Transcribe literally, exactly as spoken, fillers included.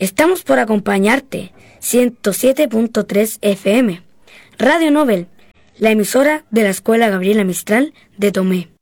Estamos por acompañarte, ciento siete punto tres F M. Radio Nobel, la emisora de la Escuela Gabriela Mistral de Tomé.